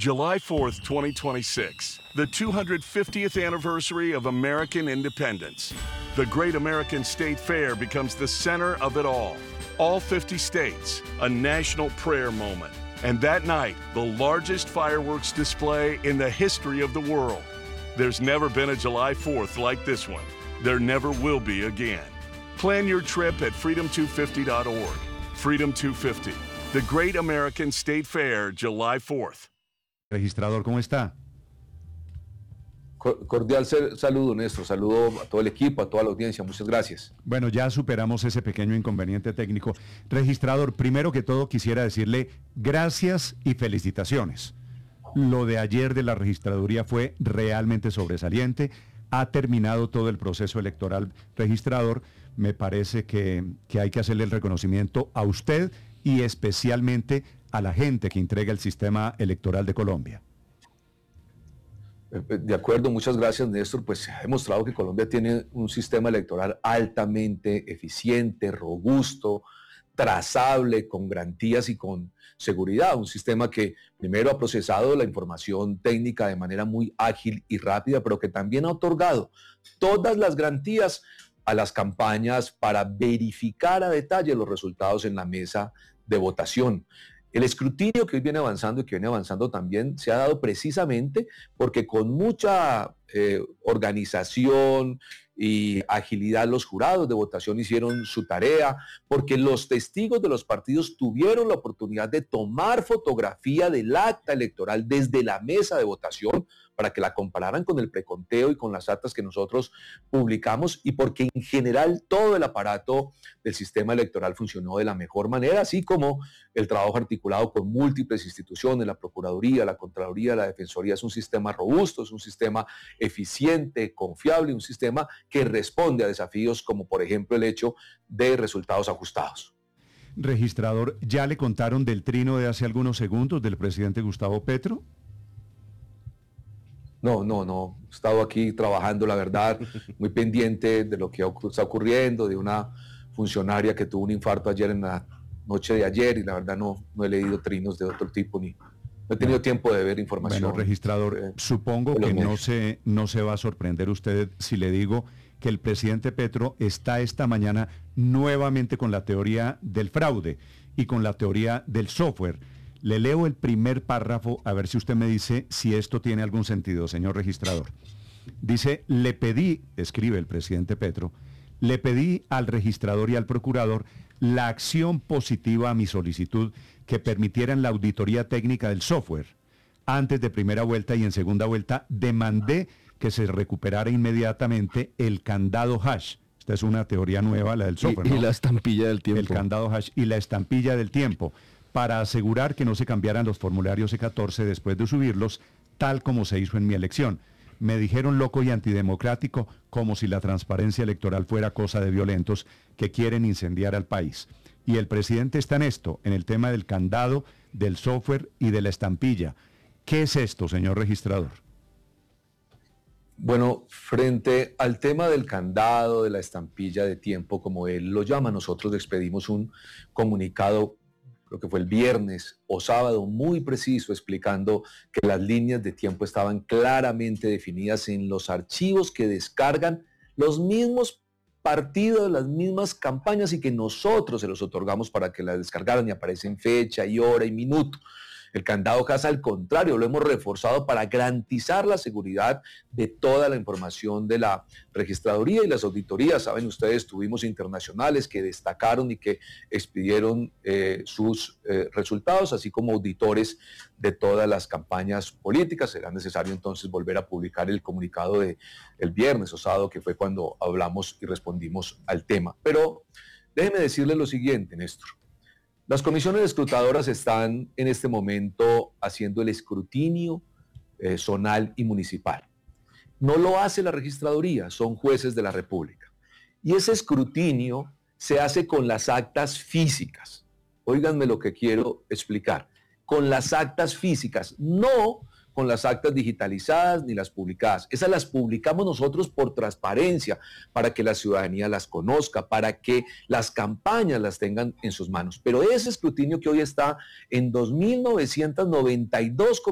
July 4th, 2026, the 250th anniversary of American independence. The Great American State Fair becomes the center of it all. All 50 states, a national prayer moment. And that night, the largest fireworks display in the history of the world. There's never been a July 4th like this one. There never will be again. Plan your trip at freedom250.org. Freedom 250, the Great American State Fair, July 4th. Registrador, ¿cómo está? Cordial saludo, Néstor. Saludo a todo el equipo, a toda la audiencia. Muchas gracias. Bueno, ya superamos ese pequeño inconveniente técnico. Registrador, primero que todo quisiera decirle gracias y felicitaciones. Lo de ayer de la registraduría fue realmente sobresaliente. Ha terminado todo el proceso electoral, registrador. Me parece que hay que hacerle el reconocimiento a usted y especialmente a la gente que entrega el sistema electoral de Colombia. De acuerdo, muchas gracias, Néstor. Pues se ha demostrado que Colombia tiene un sistema electoral altamente eficiente, robusto, trazable, con garantías y con seguridad. Un sistema que primero ha procesado la información técnica de manera muy ágil y rápida, pero que también ha otorgado todas las garantías a las campañas para verificar a detalle los resultados en la mesa de votación. El escrutinio que hoy viene avanzando y que viene avanzando también se ha dado precisamente porque con mucha organización y agilidad los jurados de votación hicieron su tarea, porque los testigos de los partidos tuvieron la oportunidad de tomar fotografía del acta electoral desde la mesa de votación para que la compararan con el preconteo y con las actas que nosotros publicamos, y porque en general todo el aparato del sistema electoral funcionó de la mejor manera, así como el trabajo articulado con múltiples instituciones, la Procuraduría, la Contraloría, la Defensoría. Es un sistema robusto, es un sistema eficiente, confiable, un sistema que responde a desafíos como por ejemplo el hecho de resultados ajustados. Registrador, ¿ya le contaron del trino de hace algunos segundos del presidente Gustavo Petro? No. He estado aquí trabajando, la verdad, muy pendiente de lo que está ocurriendo, de una funcionaria que tuvo un infarto ayer en la noche de ayer, y la verdad no he leído trinos de otro tipo, ni no he tenido tiempo de ver información. Bueno, registrador, supongo que no se va a sorprender usted si le digo que el presidente Petro está esta mañana nuevamente con la teoría del fraude y con la teoría del software. Le leo el primer párrafo a ver si usted me dice si esto tiene algún sentido, señor registrador. Dice, le pedí, escribe el presidente Petro, le pedí al registrador y al procurador la acción positiva a mi solicitud que permitieran la auditoría técnica del software. Antes de primera vuelta y en segunda vuelta demandé que se recuperara inmediatamente el candado hash. Esta es una teoría nueva, la del software, ¿no? Y la estampilla del tiempo. El candado hash y la estampilla del tiempo, para asegurar que no se cambiaran los formularios C14 después de subirlos, tal como se hizo en mi elección. Me dijeron loco y antidemocrático, como si la transparencia electoral fuera cosa de violentos que quieren incendiar al país. Y el presidente está en esto, en el tema del candado, del software y de la estampilla. ¿Qué es esto, señor registrador? Bueno, frente al tema del candado, de la estampilla de tiempo, como él lo llama, nosotros expedimos un comunicado, creo que fue el viernes o sábado, muy preciso, explicando que las líneas de tiempo estaban claramente definidas en los archivos que descargan los mismos partidos, las mismas campañas, y que nosotros se los otorgamos para que las descargaran, y aparecen fecha y hora y minuto. El candado hash, al contrario, lo hemos reforzado para garantizar la seguridad de toda la información de la registraduría y las auditorías. Saben ustedes, tuvimos internacionales que destacaron y que expidieron sus resultados, así como auditores de todas las campañas políticas. Será necesario entonces volver a publicar el comunicado del viernes o sábado, que fue cuando hablamos y respondimos al tema. Pero déjeme decirle lo siguiente, Néstor. Las comisiones escrutadoras están en este momento haciendo el escrutinio zonal y municipal. No lo hace la registraduría, son jueces de la República. Y ese escrutinio se hace con las actas físicas. Óiganme lo que quiero explicar. Con las actas físicas, no con las actas digitalizadas ni las publicadas. Esas las publicamos nosotros por transparencia, para que la ciudadanía las conozca, para que las campañas las tengan en sus manos. Pero ese escrutinio que hoy está en 2.992